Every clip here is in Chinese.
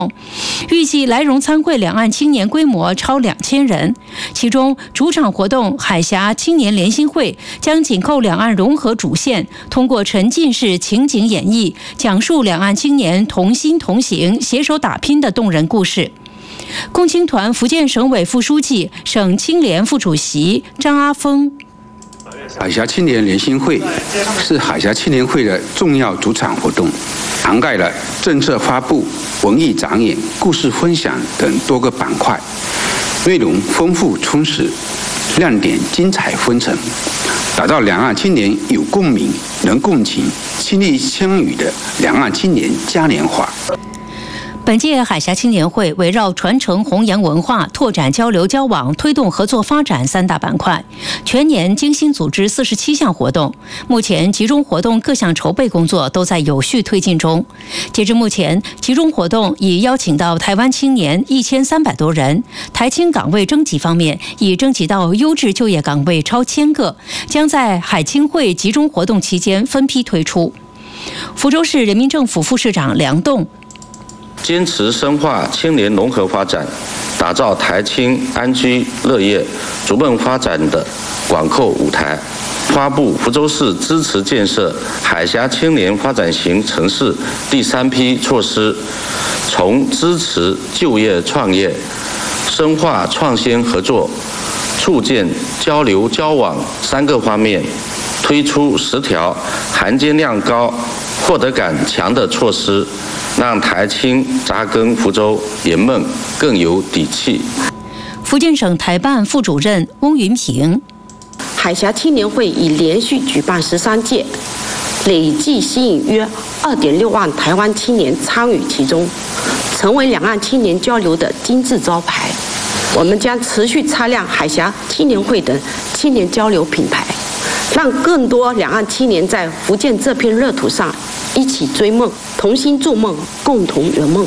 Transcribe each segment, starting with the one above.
预计来蓉参会两岸青年规模超2000人，其中主场活动海峡青年联心会将紧扣两岸融合主线，通过沉浸式情景演绎，讲述两岸青年同心同行、携手打拼的动人故事。共青团福建省委副书记、省青联副主席张阿峰。 海峡青年联心会是海峡青年会的重要主场活动，涵盖了政策发布、文艺展演、故事分享等多个板块，内容丰富充实，亮点精彩纷呈，打造两岸青年有共鸣、能共情、心力相与的两岸青年嘉年华。 本届海峡青年会围绕传承弘扬文化、拓展交流交往、推动合作发展3大板块，全年精心组织47项活动。目前集中活动各项筹备工作都在有序推进中。截至目前，集中活动已邀请到台湾青年1300多人，台青岗位征集方面已征集到优质就业岗位超1000个，将在海青会集中活动期间分批推出。福州市人民政府副市长梁栋坚持深化青年融合发展，打造台青安居乐业、逐梦发展的广阔舞台。发布福州市支持建设海峡青年发展型城市第3批措施，从支持就业创业、深化创新合作、促进交流交往3个方面，推出10条含金量高、获得感强的措施，让台青扎根福州圆梦更有底气。 福建省台办副主任翁云平， 海峡青年会已连续举办13届，累计吸引约2.6万台湾青年参与其中，成为两岸青年交流的金字招牌。我们将持续擦亮海峡青年会等青年交流品牌，让更多两岸青年在福建这片热土上一起追梦，同心筑梦，共同圆梦。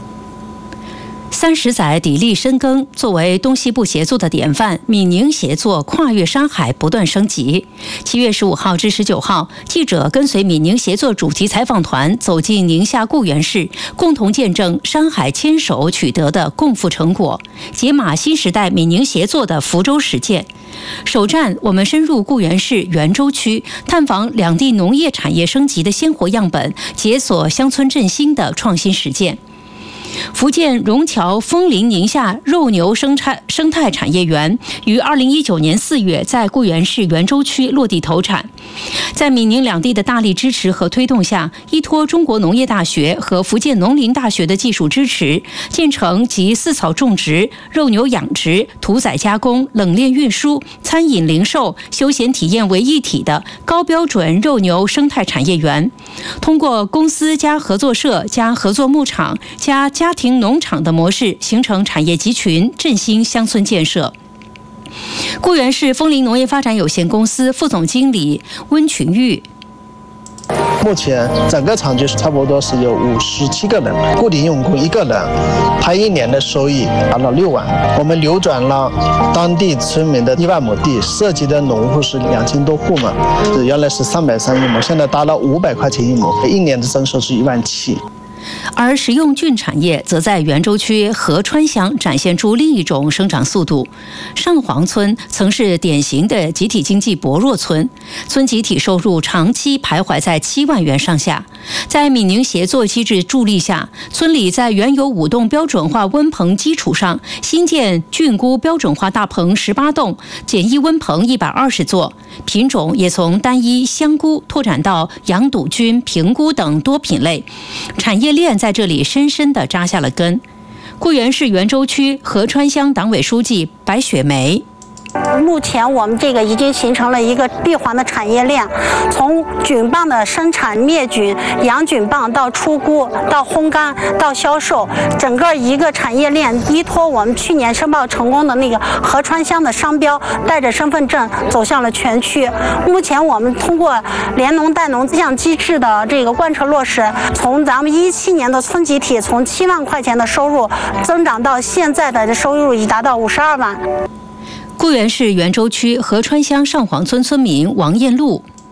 30载砥砺深耕，作为东西部协作的典范，闽宁协作跨越山海不断升级。7月15号至19号，记者跟随闽宁协作主题采访团走进宁夏固原市，共同见证山海牵手取得的共富成果，解码新时代闽宁协作的福州实践。首站，我们深入固原市元州区，探访两地农业产业升级的鲜活样本，解锁乡村振兴的创新实践。福建荣侨枫林宁夏肉牛生态产业园于2019年4月在固原市元州区落地投产。在闽宁两地的大力支持和推动下，依托中国农业大学和福建农林大学的技术支持，建成集饲草种植、肉牛养殖、屠宰加工、冷链运输、餐饮零售、休闲体验为一体的高标准肉牛生态产业园。通过公司加合作社加合作牧场加家庭农场的模式，形成产业集群，振兴乡村建设。固原市枫林农业发展有限公司副总经理温群玉， 目前整个厂区差不多是有57个人，固定用工1个人，他1年的收益达到6万。我们流转了当地村民的1万亩地，涉及的农户是2000多户嘛，原来是330亩，现在达到500块钱1亩，1年的增收是17000。 而食用菌产业则在元州区合川乡展现出另一种生长速度。上黄村曾是典型的集体经济薄弱村，村集体收入长期徘徊在7万元上下。在闽宁协作机制助力下，村里在原有5栋标准化温棚基础上，新建菌菇标准化大棚18栋，简易温棚120座，品种也从单一香菇拓展到洋肚菌、平菇等多品类，产业链在这里深深地扎下了根。固原市元州区合川乡党委书记白雪梅， 目前我们这个已经形成了一个闭环的产业链，从菌棒的生产、灭菌、养菌棒到出菇、到烘干、到销售，整个一个产业链依托我们去年申报成功的那个合川乡的商标，带着身份证走向了全区。目前我们通过联农带农这项机制的这个贯彻落实，从咱们17年的村集体从7万块钱的收入增长到现在的收入已达到52万。 固原市元州区合川乡上黄村村民王艳露，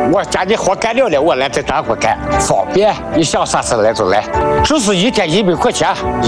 我家里活干了，我来在这儿干，方便，你想啥时候来就来，就是1天100块钱。